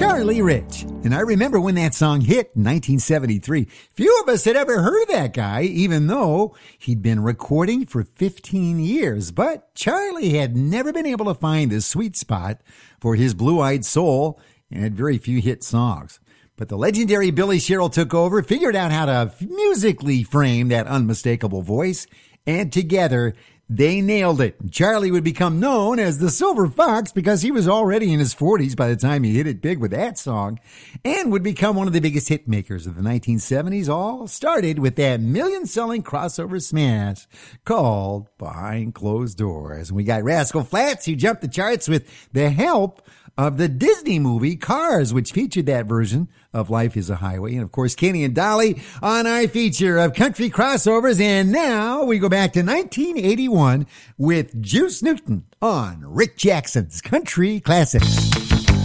Charlie Rich. And I remember when that song hit in 1973. Few of us had ever heard of that guy, even though he'd been recording for 15 years. But Charlie had never been able to find the sweet spot for his blue-eyed soul and had very few hit songs. But the legendary Billy Sherrill took over, figured out how to musically frame that unmistakable voice, and together they nailed it. Charlie would become known as the Silver Fox because he was already in his 40s by the time he hit it big with that song, and would become one of the biggest hit makers of the 1970s. All started with that million-selling crossover smash called Behind Closed Doors. And we got Rascal Flatts, who jumped the charts with the help of the Disney movie Cars, which featured that version of Life is a Highway. And of course, Kenny and Dolly on our feature of country crossovers. And now we go back to 1981 with Juice Newton on Rick Jackson's Country Classics.